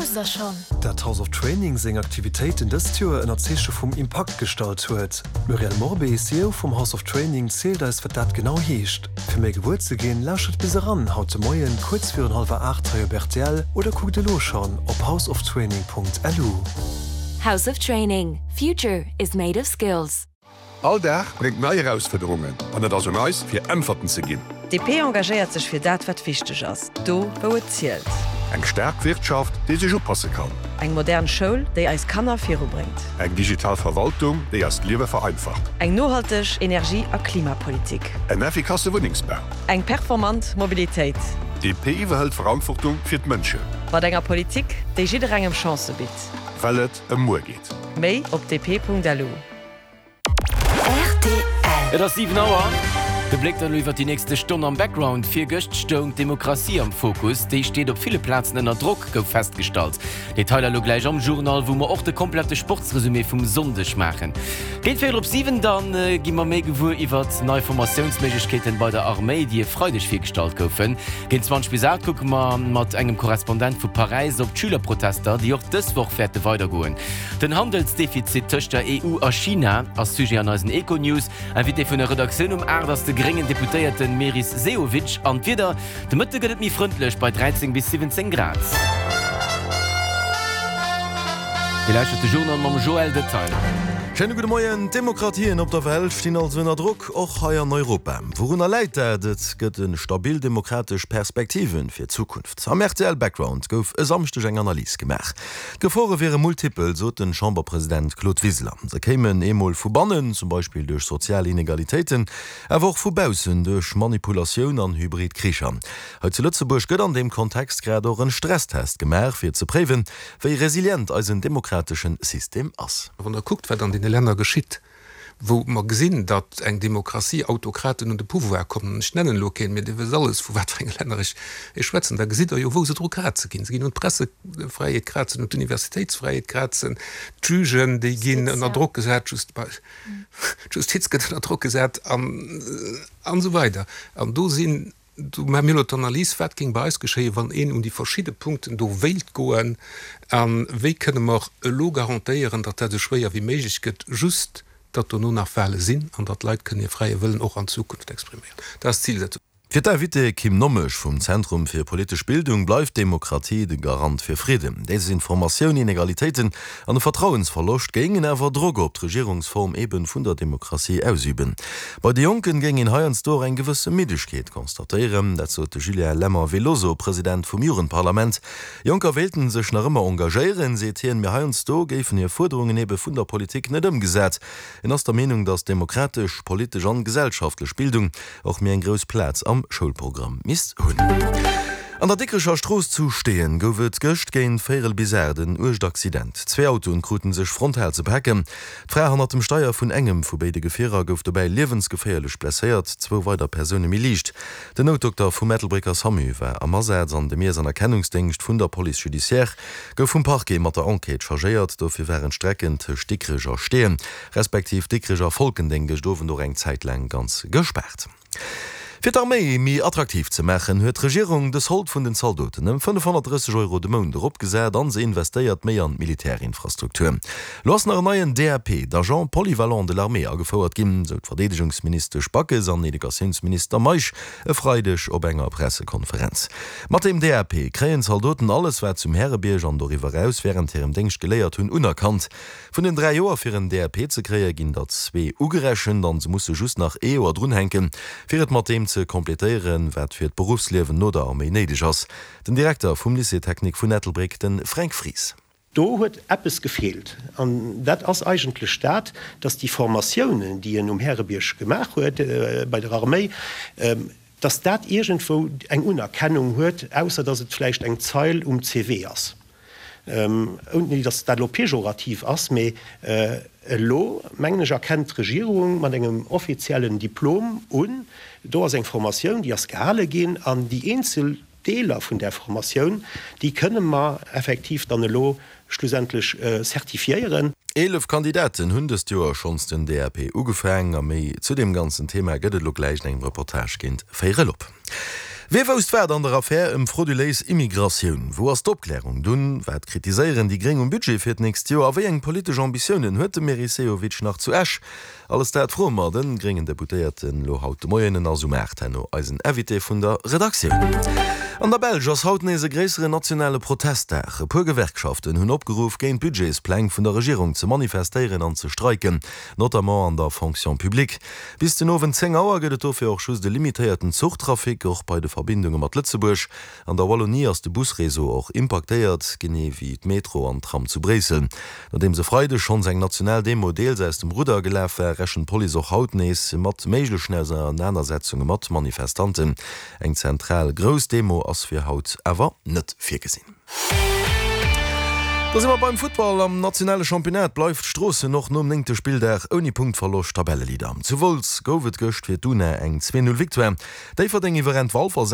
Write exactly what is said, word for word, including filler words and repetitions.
User schon. Dat House of Training seg Aktivitäten des Tür en Erzesche vum Impact stalt huet. Muriel Morbe, C E O vom House of Training, zählt als wat dat genau heescht. Für méi Gewur ze gehen, lauschet bis ran, haute Moien, kurz für halber acht Bertel oder guck de lo schon op houseoftraining punkt l u. House of Training. Future is made of skills. Alldach bringt neue Herausforderungen, an net also neis fir Ämferten ze ginn. D P engagiert sich fir dat wat wichtig ass. Do wo et zielt. Eg stark Wirtschaft, die sich oppasse kann. Eg modern Schoul, déi als Kanner Firo bringt. Eg digital Verwaltung, déi as Liewe vereinfacht. Eg nohalteg Energie- a Klimapolitik. En effikasse Wohningsbau. Eng performant Mobilitéit. D P iwwerhält Verantwortung fir d'Mënsche. Wat enger Politik, déi jider engem Chance bitt. Wellet em Moer geht. Méi op d p punkt l u. R T L. Et ass sieben Auer. De Blick dann iwwer die nächste Stunde am Background fir Göchtstörung Demokratie am Fokus, déi steht op viele Plätzen ennner Druck gouf feststalt. Detailer lo gleich am Journal, wo man auch de komplette Sportsresumé vum Sondech machen. Geht fir op sieben dann äh, gimmer méi gewur iwwer neue Formationsmöglichkeiten bei der Armee, die freudig firstalt goufen. Gen zwanzig bis gu man mat engem Korrespondent vu Paris op Schülerprotester, die auch deswoch fährtte weitergoen. Den Handelsdefizit töcht der E U a China as Sujet an neuen Eco-News, en wie de vun der Redaktion um erderste geringen Deputéierten Meris Seovic an wieder de Mëtte gëtt mi frontndlech bei dreizehn bis siebzehn Grad. Die leichte Journal mam Joel Detail. Schöne gute Morgen. Demokratien op der Welt stehen als Wiener Druck auch hier in Europa. Worin er leitet, gibt es stabil demokratisch Perspektiven für Zukunft. Am R T L Background gouf e samstech eng Analyse gemacht. Gefore wäre multiple, so den Chamberpräsident Claude Wissler. Sie kämen emol vu Bannen, zum Beispiel durch soziale Inegalitäten, aber auch vu Bausen durch Manipulation an Hybridkriechern. Heute Lützeburg gëtt an dem Kontext gerade auch ein Stresstest gemacht, für zu präven, wie resilient als ein demokratischen System ist. Wenn er guckt, was an den Länder geschieht, wo man gesinn, dat eng Demokratie Autokraten und de Pouvoir kommen nennen lo mit alles wo Länder ich, ich schwätzen, da gesit jo wo se Druckratze gin gin und Pressefreie Kratzen und Universitätsfreie Kratzen Tügen, die gin an der Druck gesät just bei Justiz der Druck gesät an an so weiter. An do sinn du Militanalyse ging bei geschéie wann en um die verschiedene Punkten do Welt goen an we könne mar lo garantiieren, dat dat schwéier wie méigich gët just dat du nun nach Fälle sinn an dat Leiit können ihr freie Willen auch an Zukunft exprimieren. Das Ziel. Für Witte Kim Nommisch vom Zentrum für politische Bildung bleibt Demokratie der Garant für Frieden. Diese Informationen, Inegalitäten an den Vertrauensverlust gingen aber Druck auf die Regierungsform eben von der Demokratie ausüben. Bei den Jungen ging in Heuensdor eine gewisse Müdigkeit konstatieren, dazu der Julien Lemmer Veloso, Präsident vom Jugendparlament. Junker wählten sich noch immer engagieren, sie hier in Heuensdor geben ihre Forderungen eben von der Politik nicht umgesetzt. In aus der Meinung, dass demokratisch, politisch und gesellschaftliche Bildung auch mehr ein großes Platz am Schulprogramm mis hunn. An der dickerscher Stroos zu stehen, gowet gëcht géint Féel Biserden Urchtaccident. Zwei Autoen kruten sech fronthel ze becken. dreihundert dem Steier vun engem vu beide Geféer gouf dabei lebensgefährlich blessiert, zwo weiter Persone mi liicht. Den Notdoktor vum Metalbrecker Sammy war amerseits an de Mees an Erkennungsdingst vun der Police Judiciaire gouf vum Parquet mat der Enquete chargéiert, dofir wären streckend Stickreger stehen, respektiv dickreger Volkending stowen do eng Zeitläng ganz gesperrt. Für die Armee mi attraktiv zu machen, huet Regierung des Holt vun den Soldaten um fünfhundertdreißig Euro de Mond opgesät, an se investiert méi an Militärinfrastruktur. Los nach neuen D R P, d'Agent polyvalent de l'Armee agefauerert ginn, so Verteidigungsminister Spackes an Edukationsminister Meich e freidech op enger Pressekonferenz. Mat dem D R P kreien Soldaten alles wär zum Herrebierg an doriwer aus während hirem Dingsch geléiert hunn unerkannt. Von den drei Joer fir den D R P ze kreier ginn dat zwee ugerechen, dann se musssse just nach E O drun henken, fir mat dem ze komplettieren, wat fir d Berufslewen no der Armee nedig ass. Den Direktor vum Lycée-Technik vun Nettelbrig, den Frank Fries. Do huet Appes gefehlt. An dat ass eigentlich staat, dass die Formationen, die en um Herrebiersch gemacht huet äh, bei der Armee, ähm, dass dat irgendwo eng Unerkennung huet, ausser dass het vielleicht eng Zeil um C W ass. Ähm, und nicht, dass das pejorativ ass, me äh, lo mengg erkennt Regierung man engem offiziellen Diplom und do as eng Formatioun, die as Gehale gehen an die Einzeldeler von der Formation, die können ma effektiv dann lo schlussendlich äh, zertifiieren. Elf Kandidaten hundest Joer schons den D R P ugefang a méi zu dem ganzen Thema gëtt lo gleich eng Reportage kind féiere op. Wer wost wer an der Affaire im Frauduleis Immigration, wo as d'Opklärung dun, wat kritiseieren die gering um Budget fir nächst Jahr, awer eng politische Ambitionen huete Meriseowitsch nach zu Esch. Alles dat frommer den geringen Deputéierten lo haut de Moiennen as Mätenno als en Evité vun der Redaktion. An der Belg ass haut nese gräsere nationale Protester, pu Gewerkschaften hunn opgeruf géint Budgetspläng vun der Regierung ze manifestieren an ze streiken, notamment an der Fonction publik. Bis den nowen zehn Auer gët dofir auch schuss de limitierten Zuchttrafik och bei de Verbindungen mat Lützeburg, an der Wallonie ass de Busreso auch impactéiert, gene wie d Metro an Tram zu Bresel. Nachdem se Freude schon seg Nationaldemodell se dem Ruder geläfe, rächen Poli auch hautnees mat méigle schnellser Aneinandersetzungen mat Manifestanten. Eng zentral Grosdemo ass fir Haut ewer net fir gesinn. Da immer beim Football am nationale Championat bleifft Strosse noch no nengte Spiel der oni Punkt verlocht Tabellelieder. Zuwolz gowet gocht fir Dune eng zwei null Viktoire. Déi verdeng iwwer en Wahlver